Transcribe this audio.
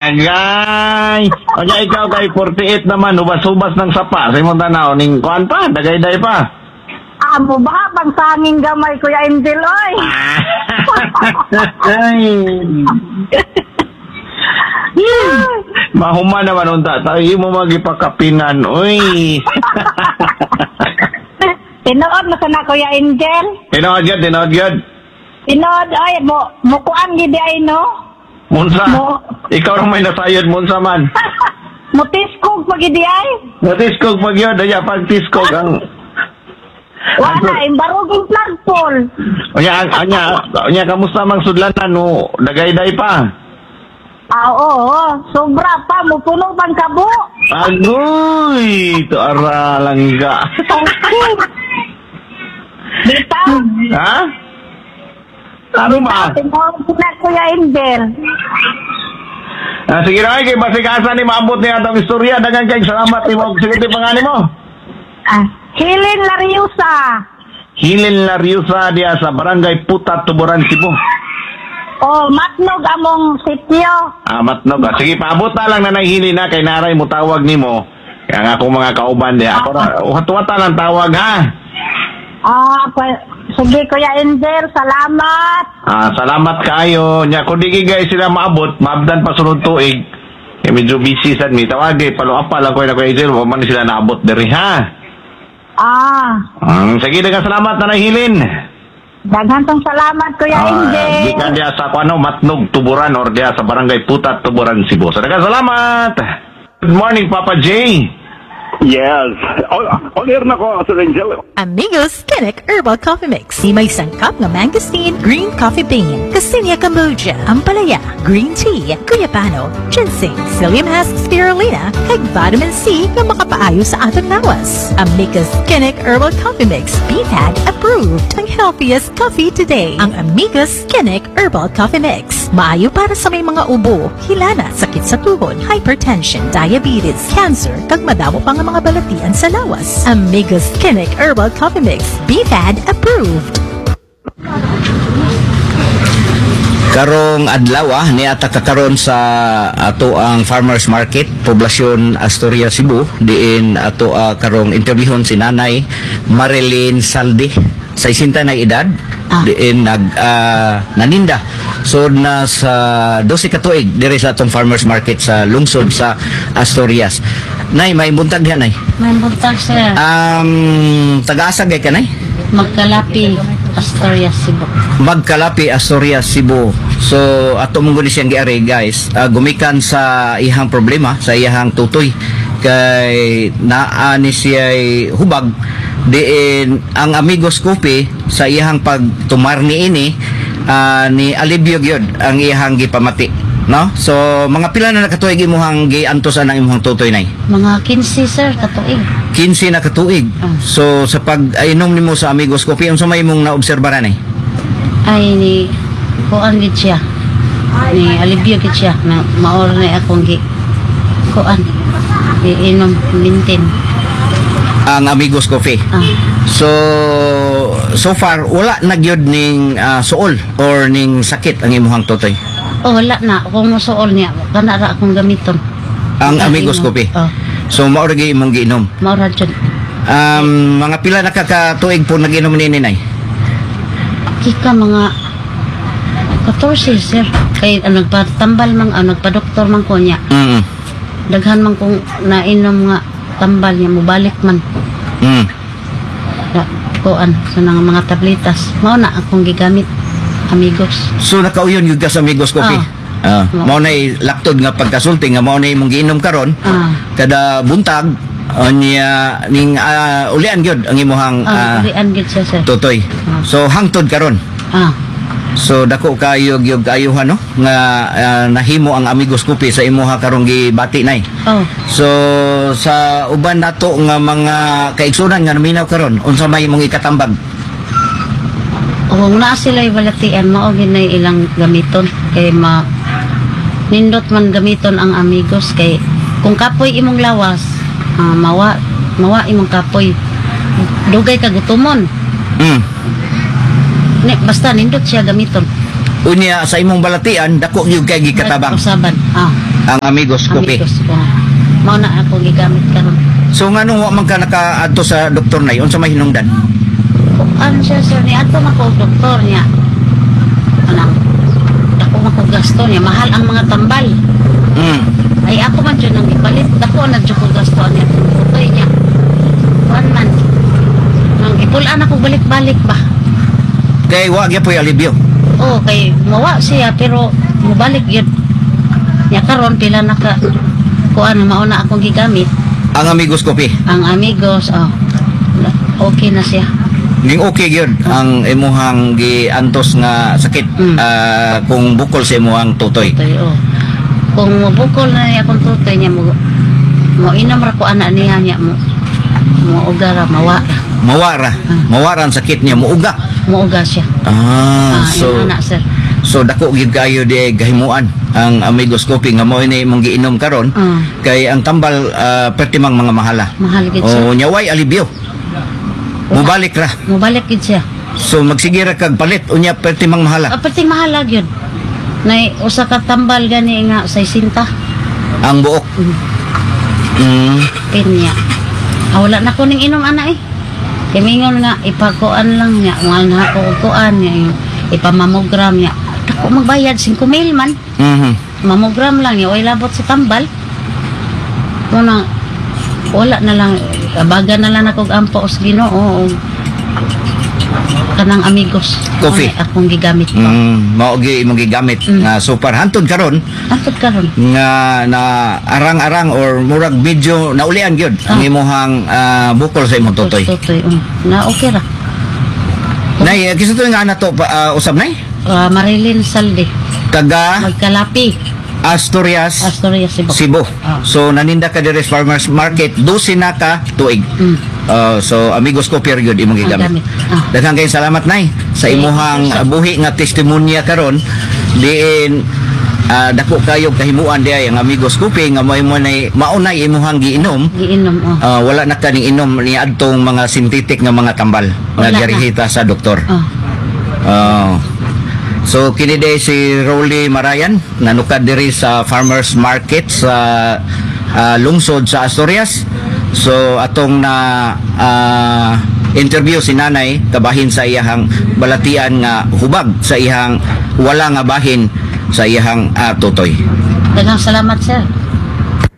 Agay! O niya ikaw kay 48 naman, ubas-ubas ng sapa. Sa imong tanaw, ning kuan pa, dagay-day pa. Amo ba? Pang sanging gamay, Kuya Angel, oy. Ay. Mahuma naman unta. Tayo mo magipakapinan, uy. Tinood mo sana, Kuya Angel. Tinood yun. Tinood, ay, mukuan gidi ay, no? Munsa, ikaw lang may nasayod, Munsa man. Mutiskog pag gidi ay. Mutiskog pag yun, daya pagtiskog ang... Wala, imbaruging flagpole. Anya, kamusta mang sudlanan, no? Dagay-day pa. Oo, sobra pa, mupuno pang kabo. Agoy, ito aralangga. Dito? Ha? Ano ba? Tinood na, Kuya Angel. Sige na kay basikasan ni maabot niya atong istorya. Dagan kay salamat ni mo. Sige pangani mo. Helen Lariusa. Helen Lariusa dia sa Barangay Putat, Tuburan, Cebu. Oh, matnog among sityo. Matnog. Sige, paabot na lang na nahili na kay naray mo tawag nimo. Kaya nga akong mga kauban diya. Ako na, uhatuwata lang tawag ha. Sige, Kuya Angel, salamat. Salamat kayo. Nya kung di guys sila maabot, maabdan pa sunod tuig. Kaya medyo busy sad mi. Tawagi, paluapa lang ko na Kuya Angel. Huwag man sila naabot diri ha. Sige, dagang salamat na nahilin. Daghang tong salamat, Kuya Angel. Di ka diya sa Matnog, Tuburan, or diya sa Barangay Putat, Tuburan, Cebu. So, dagang salamat. Good morning, Papa J. Yes. On air na ko, Sir Angel. Amigos Kinnick Herbal Coffee Mix. Di may sangkap nga mangosteen, green coffee bean, Cassinia Cambogia, Ampalaya, green tea, Guyapano, ginseng, psyllium husk spirulina, kag vitamin C nga makapaayo sa atong lawas. Amigos Kinnick Herbal Coffee Mix. BPAD approved. Ang healthiest coffee today. Ang Amigos Kinnick Herbal Coffee Mix. Maayo para sa may mga ubo, hilana, sakit sa tuhod, hypertension, diabetes, cancer, kag madamo pang mga balatian sa lawas. Amigos Kinnick Herbal Coffee Mix. BFAD approved. Karong adlaw ni ata kakaron sa ato ang Farmers Market, Poblasyon Astoria, Cebu. Diin ato karong interviewon si Nanay Marilyn Saldi. Sa 60 na edad, diin naninda. So nasa 12 ka tuig diri sa atong Farmers Market sa lungsod sa Asturias. Nay, may buntag diha, Nay? May buntag, sir. Taga-asa gay ka, Nay? Magkalapi, Asturias, Cebu. Magkalapi, Asturias, Cebu. So, ato mong guli siyang giari, guys. Gumikan sa ihang problema, sa ihang tutoy. Kay naani siya'y hubag. Diin, ang Amigos Coffee, sa ihang pagtumar ni ini, ni alibyo gyud ang ihang gipamati. No? So, mga pila na nakatuig imuhang giantosan ang imuhang tutoy, Nay? Mga 15, sir, katuig. 15 na katuig. So, sa pag-inom nimo sa Amigos Coffee, unsa may mong naobserbahan, Nay? Ay, ni kuan gid siya. Ni alibyo gid siya. Na maor na akong kuan. Iinom, mintin. Ang Amigos Coffee. So far, wala na gyud ning suol or ning sakit ang imuhang tutoy? Wala na. Kung musuol niya, kanara akong gamiton. Ang Amigos Coffee? So, maura gyud imong giinom? Maura dyan. Mga pila na kakatuig po nag-inom ni Ninay? Kika mga 14, sir. Kay nagpatambal man, nagpa-doktor man ko niya. Daghan man kong nainom nga tambal niya, mubalik man. Kuan, sa mga tablitas. Mao na akong gigamit, Amigos. So nakauyon yung sa Amigos Coffee? Mao na laktod nga pagkasulti nga mao na imong giinom karon. Kada buntag niya ning ulian gyud ang imuhang ulian gyud siya, sir. Tutoy. So hangtod karon. So dako kayo gyud ayuhan no nga nahimo ang Amigos Coffee sa imuha karong gibati nay. So sa uban nato nga mga kaigsunan nga naminaw karon unsa may imong ikatambag? Kung naa sila'y balatian, mao ginay ilang gamiton. Kay nindot man gamiton ang Amigos. Kay kung kapoy imong lawas, mawa imong kapoy. Dugay ka gutumon. Basta nindot siya gamiton. Unya sa imong balatian, dako gyud kay gikatabang. Usaban. Ang Amigos Coffee. Amigos ko. Mao na ako gigamit karon. So nga nung wa man ka nakaadto sa doktor nay, unsa may hinungdan? Ano siya sir, ni ato na ko doktor niya. Anang, ako mako gasto niya, mahal ang mga tambal. Ay ako man dyan nang ipalit, ako na dyan ko gasto niya. Tutoy niya. 1 month. Nang ipulaan ako balik-balik ba? Kay wa gyud po'y alibyo. Oo, kay mawa siya, pero mabalik yun. Niya karon pila naka, kuan mauna akong gigamit. Ang Amigos Coffee. Ang Amigos, okay na siya. Ning okay gyud ang imuhang giantos nga sakit kung bukol sa imuhang tutoy. Tutoy, kung mabukol na niya akong tutoy niya, mo inom ra ko anak niya mo ugara, mawara. Mawara ang sakit niya, muuga. Muuga siya. So yung anak, sir. so dako gid kayo di gahimuan ang Amigos Coffee nga mao ni mong giinom karon kay ang tambal pertimang mga mahala. Mahal gid siya. O nyaway alibyo. Mubalik ra. Mubalik gid siya. So magsige ra kag palit unya pertimang mahala. Apating mahalag yun. Nay usa ka tambal gani nga 60 Ang buok. pinya. Wala na ko ning inom ana eh. Kay mingon nga ipakuan lang niya, mahal na ako kuan niya, ipamamogram niya. Ako magbayad 5,000 man. Mamogram lang niya, way labot sa tambal. Muna wala na lang, kabaga na lang ako ampo os Ginoo. Kanang Amigos Coffee. akong gigamit ko. Mao gi imong gigamit nga super hantod karon Antod karon. nga na arang-arang or murag medyo naulian gyud ang imuhang bukol sa imong tutoy. Tutoy. Na okay ra. Nay, kiso to nga nato usab nay? Marilyn Salde. Taga Magkalapi. Asturias, Asturias, Cebu. Cebu. So naninda ka diri sa Farmers Market 12 na ka tuig. So Amigos Coffee gyud imong gigamit. Gamit. Daghang kay salamat nay sa imuhang buhi nga testimonya karon diin dako kayo kahimuan diay ang Amigos Coffee nga maunay imuhang giinom. Giinom. Wala na kaning inom ni adtong mga synthetic nga mga tambal nga Wala na. garihita sa doktor. So kini day si Rolly Marayan nanukad diri sa Farmers Market sa lungsod sa Asturias. So atong na interview si nanay kabahin sa iyahang balatian nga hubag sa iyang wala nga bahin sa iyang tutoy. Daghang salamat, sir.